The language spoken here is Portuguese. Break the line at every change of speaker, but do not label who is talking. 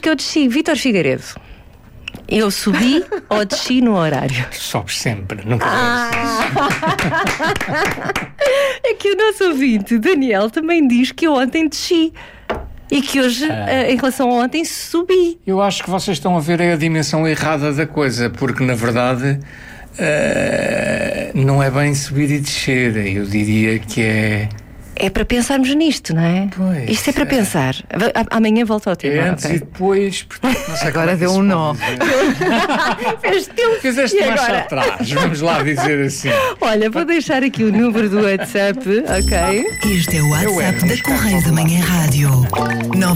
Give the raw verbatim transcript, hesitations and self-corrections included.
porque eu desci. Vítor Figueiredo, eu subi ou desci no horário?
Sobes sempre, nunca
ah. É que o nosso ouvinte, Daniel, também diz que eu ontem desci. E que hoje, ah. em relação a ontem, subi.
Eu acho que vocês estão a ver a dimensão errada da coisa, porque na verdade uh, não é bem subir e descer. Eu diria que é...
É para pensarmos nisto, não é?
Pois,
Isto é para é. pensar. Amanhã volto ao tema.
É antes okay. e depois. Portanto, não sei
agora deu um nó. Fez tempo.
Fizeste mais agora... atrás, vamos lá dizer assim.
Olha, vou deixar aqui o número do WhatsApp, ok?
Este é o WhatsApp da Correio da Manhã Rádio.